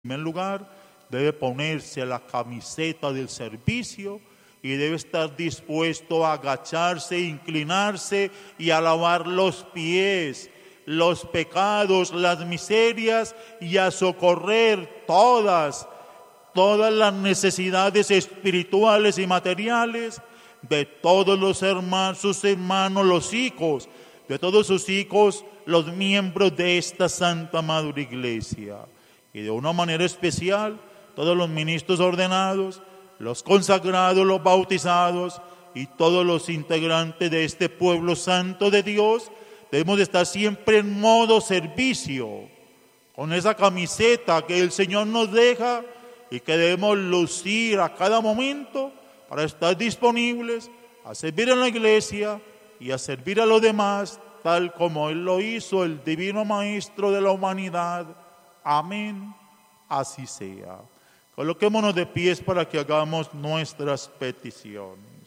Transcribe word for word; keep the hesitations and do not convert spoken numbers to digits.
En primer lugar, debe ponerse la camiseta del servicio y debe estar dispuesto a agacharse, inclinarse y a lavar los pies, los pecados, las miserias y a socorrer todas, todas las necesidades espirituales y materiales de todos los hermanos, sus hermanos, los hijos, de todos sus hijos, los miembros de esta Santa Madre Iglesia. Y de una manera especial, todos los ministros ordenados, los consagrados, los bautizados y todos los integrantes de este pueblo santo de Dios, debemos estar siempre en modo servicio, con esa camiseta que el Señor nos deja y que debemos lucir a cada momento para estar disponibles a servir en la iglesia y a servir a los demás, tal como Él lo hizo, el Divino Maestro de la humanidad. Amén, así sea. Coloquémonos de pies para que hagamos nuestras peticiones.